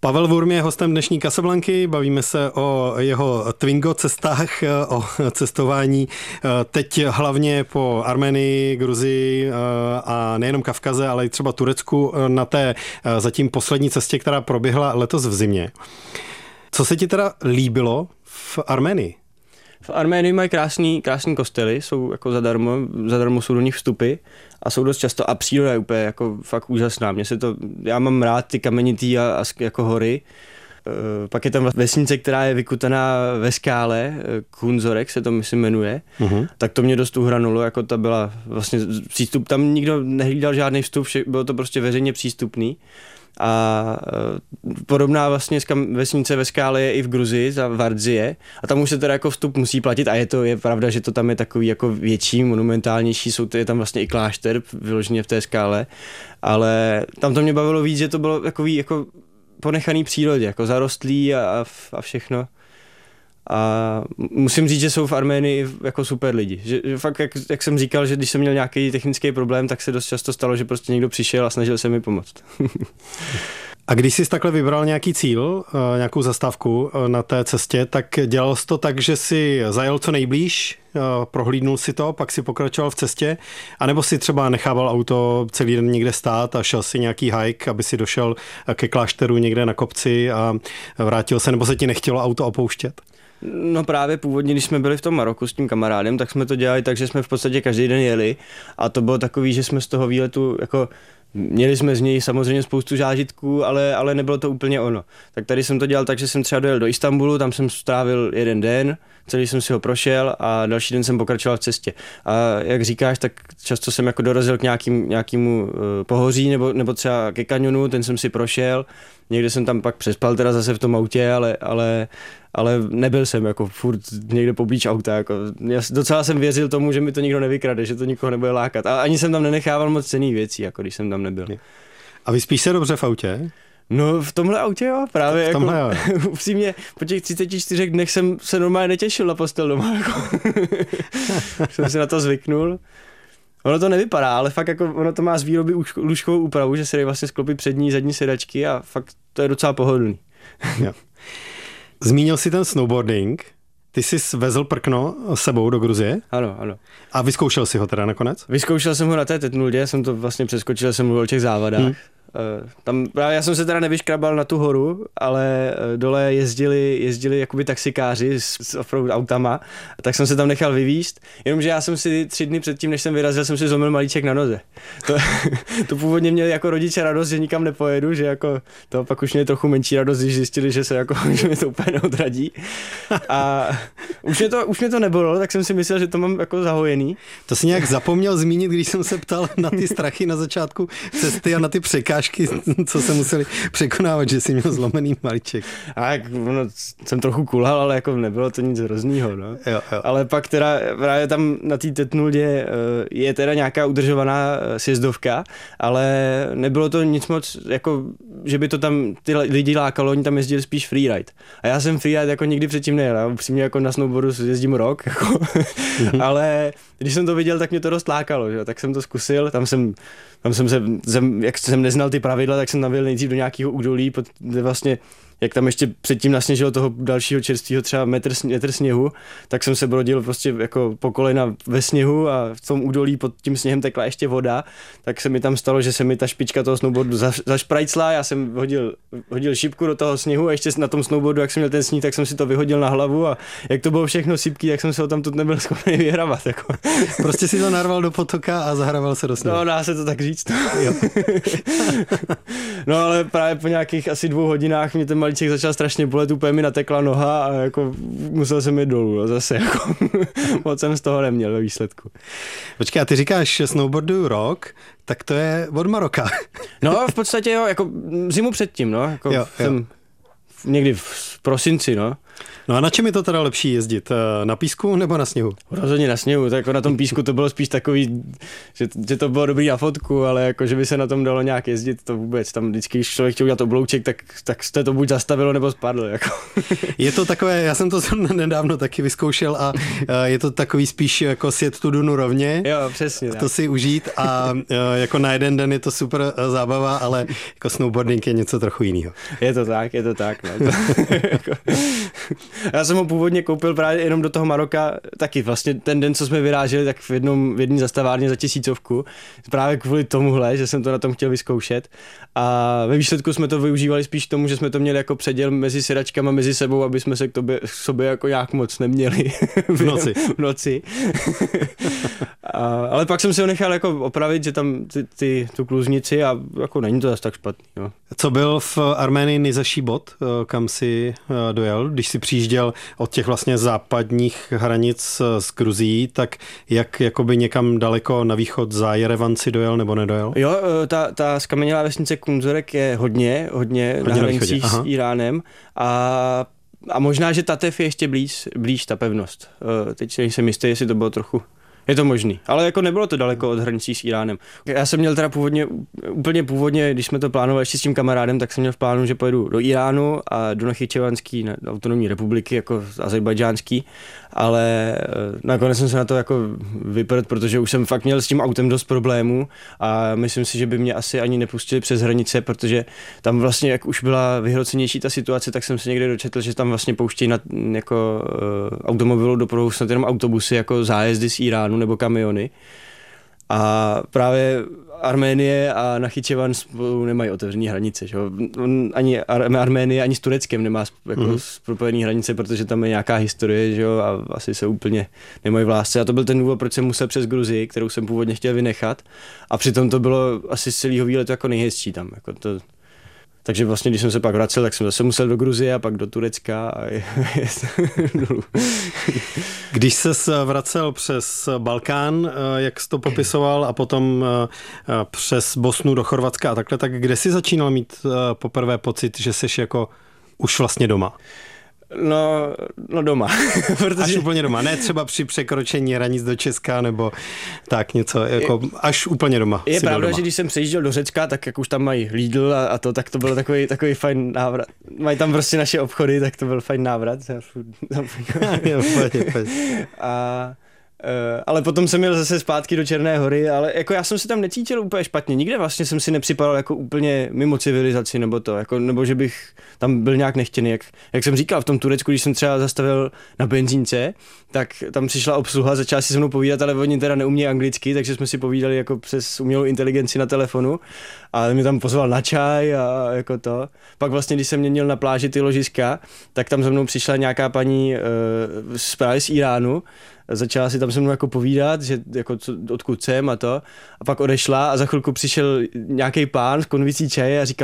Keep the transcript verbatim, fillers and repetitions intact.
Pavel Wurm je hostem dnešní Casablanky, bavíme se o jeho Twingo cestách, o cestování teď hlavně po Arménii, Gruzii a nejenom Kavkaze, ale i třeba Turecku na té zatím poslední cestě, která proběhla letos v zimě. Co se ti teda líbilo v Arménii? V Arménii mají krásný, krásný kostely, jsou jako zadarmo, zadarmo jsou do nich vstupy a jsou dost často a příroda je úplně jako fakt úžasná. Mě se to, já mám rád ty kamenitý a, a jako hory. E, pak je tam vesnice, která je vykutaná ve skále, Kunzorek se to myslím jmenuje, uh-huh. tak to mě dost uhranulo, jako ta byla vlastně přístup, tam nikdo nehlídal žádný vstup, vše, bylo to prostě veřejně přístupný. A podobná vlastně vesnice ve skále je i v Gruzii, za Vardzie, a tam už se teda jako vstup musí platit a je to je pravda, že to tam je takový jako větší, monumentálnější, jsou to, je tam vlastně i klášter vyloženě v té skále, ale tam to mě bavilo víc, že to bylo takový jako ponechaný přírodě, jako zarostlý a, a všechno. A musím říct, že jsou v Arménii jako super lidi. Že, že fakt, jak, jak jsem říkal, že když jsem měl nějaký technický problém, tak se dost často stalo, že prostě někdo přišel a snažil se mi pomoct. A když jsi takhle vybral nějaký cíl, nějakou zastávku na té cestě, tak dělal jsi to tak, že jsi zajel co nejblíž, prohlídnul si to, pak si pokračoval v cestě, anebo si třeba nechával auto celý den někde stát a šel si nějaký hike, aby si došel ke klášteru někde na kopci a vrátil se, nebo se ti nechtělo auto opouštět? No právě původně, když jsme byli v tom Maroku s tím kamarádem, tak jsme to dělali tak, že jsme v podstatě každý den jeli a to bylo takový, že jsme z toho výletu jako měli jsme z něj samozřejmě spoustu zážitků, ale, ale nebylo to úplně ono. Tak tady jsem to dělal tak, že jsem třeba dojel do Istanbulu, tam jsem strávil jeden den, celý jsem si ho prošel a další den jsem pokračoval v cestě. A jak říkáš, tak často jsem jako dorazil k nějakým, nějakému uh, pohoří nebo, nebo třeba ke kanionu, ten jsem si prošel. Někde jsem tam pak přespal teda zase v tom autě, ale, ale, ale nebyl jsem jako furt někde poblíž auta. Jako, já docela jsem věřil tomu, že mi to nikdo nevykrade, že to nikoho nebude lákat. A ani jsem tam nenechával moc cenných věcí, jako když jsem tam nebyl. A vyspíš se dobře v autě? No v tomhle autě jo, právě. V tomhle jako, jo. Upřímně, po těch třiceti čtyřech dnech jsem se normálně netěšil na postel doma. Jako. Jsem si na to zvyknul. Ono to nevypadá, ale fakt jako ono to má z výroby lůžkovou úpravu, že se dají vlastně sklopit přední, zadní sedačky a fakt to je docela pohodlný. Jo. Zmínil jsi ten snowboarding. Ty jsi vezl prkno s sebou do Gruzie? Ano, ano. A vyzkoušel jsi ho teda nakonec? Vyzkoušel jsem ho na té tetnuldě, jsem to vlastně přeskočil, jsem mluvil o těch závadách. Hmm. Tam právě já jsem se teda nevyškrabal na tu horu, ale dole jezdili, jezdili jakoby taxikáři s, s offroad autama, tak jsem se tam nechal vyvízt, jenomže já jsem si tři dny předtím, než jsem vyrazil, jsem si zlomil malíček na noze. To, to původně měli jako rodiče radost, že nikam nepojedu, že jako to pak už měli trochu menší radost, když zjistili, že se jako, že mě to úplně neodradí. A už mě to, už mě to nebolelo, tak jsem si myslel, že to mám jako zahojený. To si nějak zapomněl zmínit, když jsem se ptal na ty strachy na začátku cesty a na ty překážky, co se museli překonávat, že jsi měl zlomený malíček. A jak, no, jsem trochu kulhal, ale jako nebylo to nic hroznýho, no. Jo, jo. Ale pak teda právě tam na té tetnuldě je teda nějaká udržovaná sjezdovka, ale nebylo to nic moc, jako, že by to tam ty lidi lákalo, oni tam jezdili spíš freeride. A já jsem freeride jako nikdy předtím nejel, já upřímně jako na snowboardu jezdím rok, jako. Mm-hmm. Ale když jsem to viděl, tak mě to dost lákalo, že? Tak jsem to zkusil, tam jsem, tam jsem se, jsem, jak jsem neznal ty pravidla, tak jsem navěl nejdřív do nějakého údolí, kde vlastně, jak tam ještě předtím nasněžilo toho dalšího čerstvého třeba metr, metr sněhu, tak jsem se brodil prostě jako po kolena ve sněhu a v tom údolí pod tím sněhem tekla ještě voda, tak se mi tam stalo, že se mi ta špička toho snowboardu zašprajcla, já jsem hodil, hodil šipku do toho sněhu a ještě na tom snowboardu, jak jsem měl ten sníh, tak jsem si to vyhodil na hlavu a jak to bylo všechno sypký, jak jsem se ho tam тут nebyl schopný vyhrabat. Jako. Prostě si to narval do potoka a zahraval se do sněhu. No, dá se to tak říct. Jo. No ale právě po nějakých asi dvou hodinách mě ten malíček začal strašně bolet, úplně mi natekla noha a jako musel jsem jít dolů, no, zase jako moc jsem z toho neměl ve výsledku. Počkej, a ty říkáš snowboarduju rok, tak to je od Maroka. No v podstatě jo, jako zimu předtím, no, jako jo, jsem jo. někdy v prosinci, no. No a na čem je to teda lepší jezdit? Na písku nebo na sněhu? Rozhodně na sněhu, tak jako na tom písku to bylo spíš takový, že, že to bylo dobrý na fotku, ale jako, že by se na tom dalo nějak jezdit, to vůbec. Tam vždycky, když člověk chtěl udělat oblouček, tak, tak jste to buď zastavilo, nebo spadlo. Jako. Je to takové, já jsem to nedávno taky vyzkoušel a je to takový spíš jako sjet tu dunu rovně. Jo, přesně. To tak. Si užít a jako na jeden den je to super zábava, ale jako snowboarding je něco trochu jiného. Je to tak, je to tak. No. Já jsem ho původně koupil právě jenom do toho Maroka, taky vlastně ten den, co jsme vyráželi, tak v jednom v jedné zastavárně za tisícovku, právě kvůli tomuhle, že jsem to na tom chtěl vyzkoušet. A ve výsledku jsme to využívali spíš k tomu, že jsme to měli jako předěl mezi sedačkama, mezi sebou, aby jsme se k, tobě, k sobě jako nějak moc neměli v noci. v noci. A, ale pak jsem si ho nechal jako opravit, že tam ty, ty, tu kluznici a jako není to zase tak špatný. Jo. Co byl v Arménii nejzaší bod, kam si dojel, když si přijížděl od těch vlastně západních hranic s Gruzií, tak jak jakoby někam daleko na východ za Jerevan si dojel nebo nedojel? Jo, ta, ta skamenělá vesnice Kunzorek je hodně, hodně, hodně na hranicích s Iránem a, a možná, že Tatev je ještě blíž, blíž ta pevnost. Teď nejsem jistý, jestli to bylo trochu. Je to možný, ale jako nebylo to daleko od hranicí s Iránem. Já jsem měl teda původně, úplně původně, když jsme to plánovali ještě s tím kamarádem, tak jsem měl v plánu, že pojedu do Iránu a do Nachyčevanský autonomní republiky, jako azerbajdžánský, ale nakonec jsem se na to jako vyprt, protože už jsem fakt měl s tím autem dost problémů a myslím si, že by mě asi ani nepustili přes hranice, protože tam vlastně, jak už byla vyhrocenější ta situace, tak jsem se někde dočetl, že tam vlastně pouštějí na jako uh, automobilu doprovodu snad jenom autobusy jako zájezdy z Iránu nebo kamiony. A právě Arménie a Nachyčevan spolu nemají otevřené hranice. Že? Ani Ar- Arménie, ani s Tureckem nemá jako mm-hmm. propojené hranice, protože tam je nějaká historie, že jo? A asi se úplně nemají v lásce. A to byl ten důvod, proč jsem musel přes Gruzii, kterou jsem původně chtěl vynechat. A přitom to bylo asi z celého výletu jako nejhezčí tam. Jako to, takže vlastně, když jsem se pak vracel, tak jsem zase musel do Gruzie a pak do Turecka. A je, je, když ses vracel přes Balkán, jak jsi to popisoval, a potom přes Bosnu do Chorvatska a takhle, tak kde jsi začínal mít poprvé pocit, že jsi jako už vlastně doma? No, no doma. Protože... Až úplně doma, ne třeba při překročení hranic do Česka nebo tak něco, jako je, až úplně doma. Je pravda, že když jsem přejížděl do Řecka, tak jak už tam mají Lidl a, a to, tak to byl takový, takový fajn návrat. Mají tam prostě naše obchody, tak to byl fajn návrat. a Uh, ale potom jsem jel zase zpátky do Černé Hory, ale jako já jsem se tam necítil úplně špatně, nikde vlastně jsem si nepřipadal jako úplně mimo civilizaci nebo to, jako, nebo že bych tam byl nějak nechtěný, jak, jak jsem říkal v tom Turecku, když jsem třeba zastavil na benzínce, tak tam přišla obsluha, začala si se mnou povídat, ale oni teda neumějí anglicky, takže jsme si povídali jako přes umělou inteligenci na telefonu a mě tam pozval na čaj a jako to. Pak vlastně, když jsem měnil na pláži ty ložiska, tak tam za mnou přišla nějaká paní uh, právě z Iránu, začala si tam se mnou jako povídat, že jako co, odkud jsem a to. A pak odešla a za chvilku přišel nějaký pán s konvicí čaje a říkal,